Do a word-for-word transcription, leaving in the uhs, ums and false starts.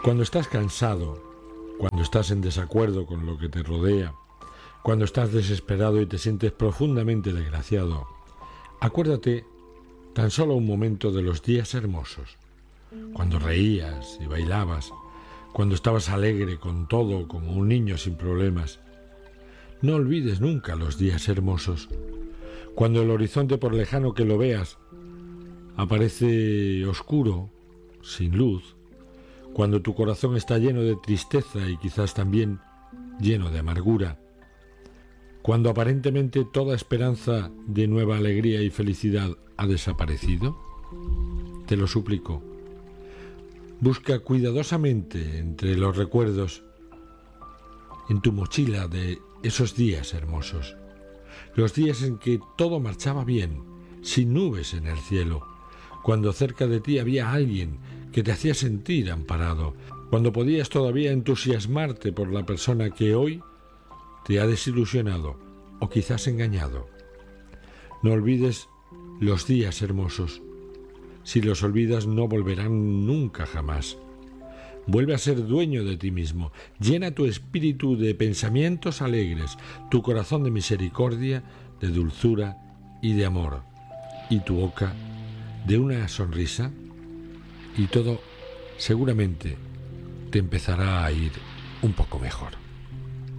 Cuando estás cansado, cuando estás en desacuerdo con lo que te rodea, cuando estás desesperado y te sientes profundamente desgraciado, acuérdate tan solo un momento de los días hermosos, cuando reías y bailabas, cuando estabas alegre con todo como un niño sin problemas. No olvides nunca los días hermosos, cuando el horizonte, por lejano que lo veas, aparece oscuro, sin luz, cuando tu corazón está lleno de tristeza y quizás también lleno de amargura, cuando aparentemente toda esperanza de nueva alegría y felicidad ha desaparecido. Te lo suplico, busca cuidadosamente entre los recuerdos, en tu mochila, de esos días hermosos, los días en que todo marchaba bien, sin nubes en el cielo, cuando cerca de ti había alguien que te hacía sentir amparado, cuando podías todavía entusiasmarte por la persona que hoy te ha desilusionado o quizás engañado. No olvides los días hermosos. Si los olvidas, no volverán nunca jamás. Vuelve a ser dueño de ti mismo. Llena tu espíritu de pensamientos alegres, tu corazón de misericordia, de dulzura y de amor, y tu boca de una sonrisa, y todo seguramente te empezará a ir un poco mejor.